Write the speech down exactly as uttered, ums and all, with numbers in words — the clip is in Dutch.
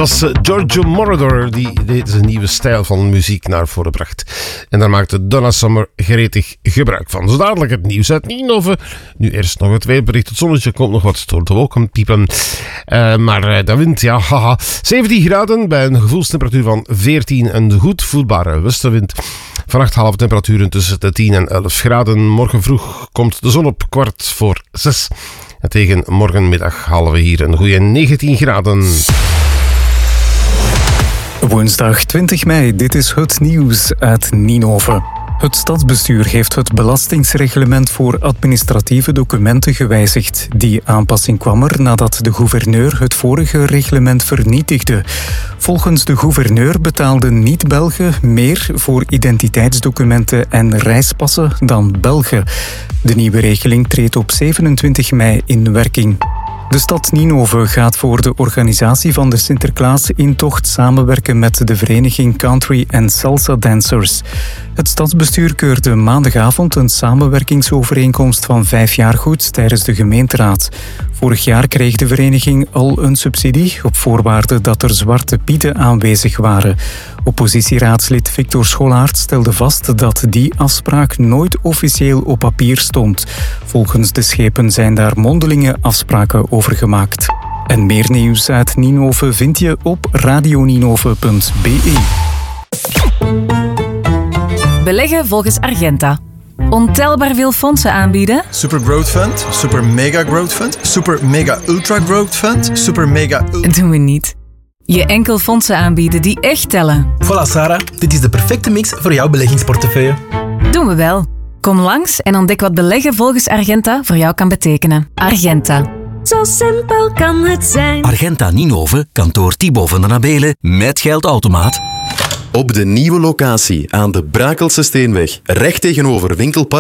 Dat is Giorgio Moroder die deze nieuwe stijl van muziek naar voren bracht. En daar maakte Donna Summer gretig gebruik van. Zo dadelijk het nieuws uit Ninove. Nu eerst nog het weerbericht. Het zonnetje komt nog wat door de wolken piepen. Uh, maar uh, de wind, ja, haha. zeventien graden bij een gevoelstemperatuur van veertien. Een goed voelbare westenwind. Vannacht halen we temperaturen tussen de tien en elf graden. Morgen vroeg komt de zon op kwart voor zes. En tegen morgenmiddag halen we hier een goede negentien graden. Woensdag twintig mei, dit is het nieuws uit Ninove. Het stadsbestuur heeft het belastingsreglement voor administratieve documenten gewijzigd. Die aanpassing kwam er nadat de gouverneur het vorige reglement vernietigde. Volgens de gouverneur betaalden niet-Belgen meer voor identiteitsdocumenten en reispassen dan Belgen. De nieuwe regeling treedt op zevenentwintig mei in werking. De stad Ninove gaat voor de organisatie van de Sinterklaas-intocht samenwerken met de vereniging Country and Salsa Dancers. Het stadsbestuur keurde maandagavond een samenwerkingsovereenkomst van vijf jaar goed tijdens de gemeenteraad. Vorig jaar kreeg de vereniging al een subsidie op voorwaarde dat er zwarte pieten aanwezig waren. Oppositieraadslid Victor Scholaert stelde vast dat die afspraak nooit officieel op papier stond. Volgens de schepen zijn daar mondelinge afspraken over gemaakt. En meer nieuws uit Ninove vind je op radioninove punt b e. Beleggen volgens Argenta. Ontelbaar veel fondsen aanbieden. Super Growth Fund, Super Mega Growth Fund, Super Mega Ultra Growth Fund, Super Mega... Dat doen we niet. Je enkel fondsen aanbieden die echt tellen. Voilà Sarah, dit is de perfecte mix voor jouw beleggingsportefeuille. Doen we wel. Kom langs en ontdek wat beleggen volgens Argenta voor jou kan betekenen. Argenta. Zo simpel kan het zijn. Argenta Ninove, kantoor Thibaut van den Abelen, met geldautomaat. Op de nieuwe locatie aan de Brakelse Steenweg, recht tegenover Winkelpark